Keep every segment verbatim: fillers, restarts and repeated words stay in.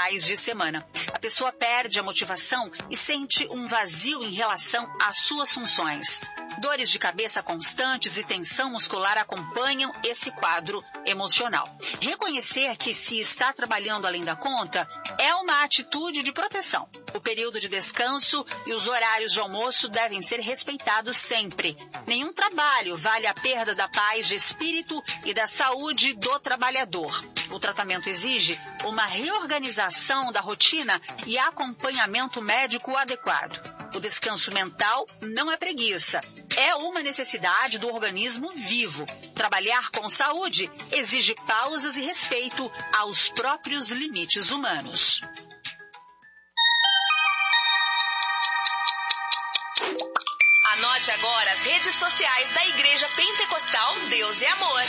finais de semana. A pessoa perde a motivação e sente um vazio em relação às suas funções. Dores de cabeça constantes e tensão muscular acompanham esse quadro emocional. Reconhecer que se está trabalhando além da conta é uma atitude de proteção. O período de descanso e os horários de almoço devem ser respeitados sempre. Nenhum trabalho vale a perda da paz de espírito e da saúde do trabalhador. O tratamento exige uma reorganização da rotina e acompanhamento médico adequado. O descanso mental não é preguiça, é uma necessidade do organismo vivo. Trabalhar com saúde exige pausas e respeito aos próprios limites humanos. Anote agora as redes sociais da Igreja Pentecostal Deus e Amor.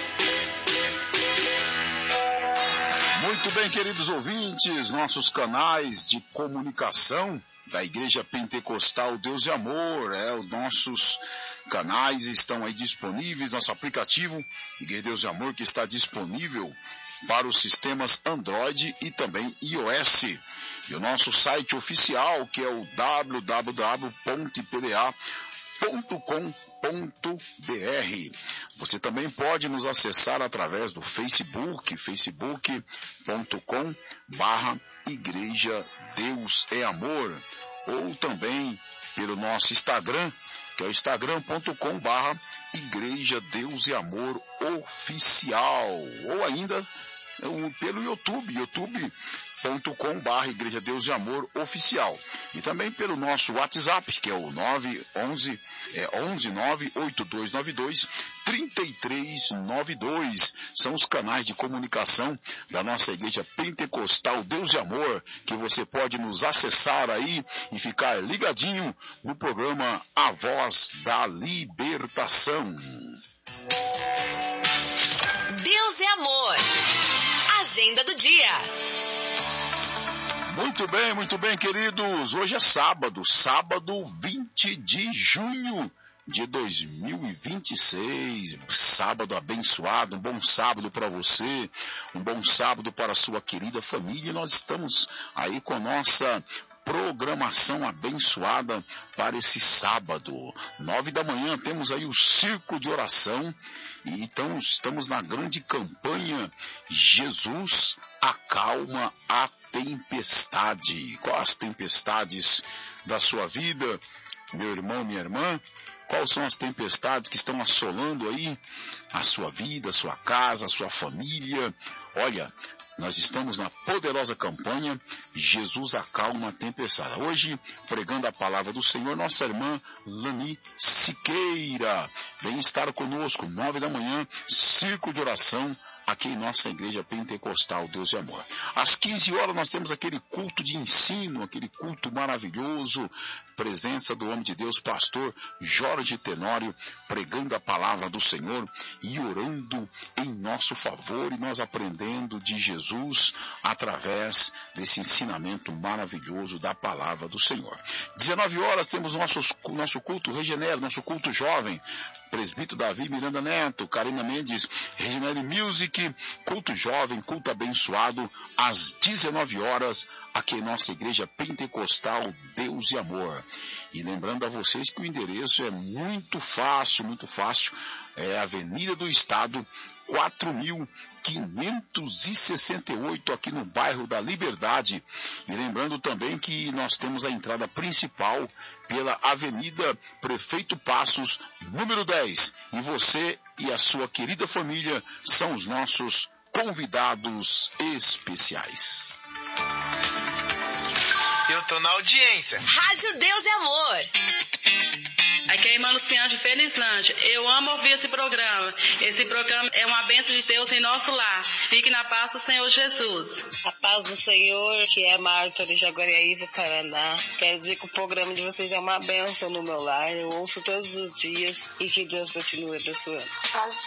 Muito bem, queridos ouvintes, nossos canais de comunicação da Igreja Pentecostal Deus e Amor, é, os nossos canais estão aí disponíveis, nosso aplicativo Igreja Deus e Amor, que está disponível para os sistemas Android e também iOS. E o nosso site oficial, que é o w w w ponto i p d a ponto com ponto b r. Você também pode nos acessar através do Facebook, facebook ponto com barra Igreja Deus é Amor, ou também pelo nosso Instagram, que é o instagram ponto com barra Igreja Deus e Amor Oficial, ou ainda pelo YouTube, youtube ponto com barra Igreja Deus e Amor Oficial, e também pelo nosso WhatsApp, que é o nove onze, é onze nove oito dois nove dois três três nove dois. São os canais de comunicação da nossa Igreja Pentecostal Deus e Amor, que você pode nos acessar aí e ficar ligadinho no programa A Voz da Libertação. Deus é Amor. Agenda do dia. Muito bem, muito bem, queridos. Hoje é sábado, sábado vinte de junho de dois mil e vinte e seis. Sábado abençoado, um bom sábado para você, um bom sábado para a sua querida família. Nós estamos aí com a nossa programação abençoada para esse sábado. Nove da manhã temos aí o círculo de oração, e então estamos na grande campanha Jesus acalma a tempestade. Quais as tempestades da sua vida, meu irmão, minha irmã? Quais são as tempestades que estão assolando aí a sua vida, a sua casa, a sua família? Olha, nós estamos na poderosa campanha Jesus acalma a tempestade. Hoje, pregando a palavra do Senhor, nossa irmã Lani Siqueira vem estar conosco, nove da manhã, círculo de oração, aqui em nossa Igreja Pentecostal Deus e Amor. Às quinze horas nós temos aquele culto de ensino, aquele culto maravilhoso, presença do homem de Deus, pastor Jorge Tenório, pregando a palavra do Senhor e orando em nosso favor, e nós aprendendo de Jesus através desse ensinamento maravilhoso da palavra do Senhor. dezenove horas temos nossos, nosso culto Regenera, nosso culto jovem, presbítero Davi Miranda Neto, Karina Mendes, Regenere Music, culto jovem, culto abençoado, às dezenove horas, aqui em nossa Igreja Pentecostal Deus e Amor. E lembrando a vocês que o endereço é muito fácil, muito fácil, é Avenida do Estado, quatro mil quinhentos e sessenta e oito, aqui no bairro da Liberdade. E lembrando também que nós temos a entrada principal pela Avenida Prefeito Passos, número dez. E você e a sua querida família são os nossos convidados especiais. Eu tô na audiência. Rádio Deus é Amor. Aqui é a irmã Luciana de Felizlândia. Eu amo ouvir esse programa. Esse programa é uma bênção de Deus em nosso lar. Fique na paz do Senhor Jesus. A paz do Senhor, que é Marta de Jaguariaíva, Paraná. Quero dizer que o programa de vocês é uma bênção no meu lar. Eu ouço todos os dias e que Deus continue abençoando. Paz do